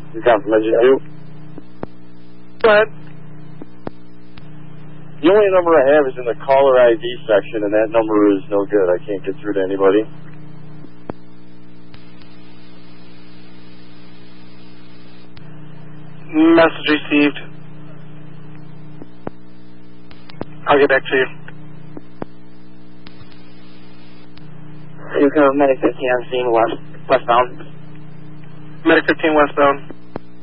Confirmation 2. Go ahead. The only number I have is in the caller ID section, and that number is no good. I can't get through to anybody. Message received. I'll get back to you. You come Medic 15 on scene westbound. Medic 15 westbound.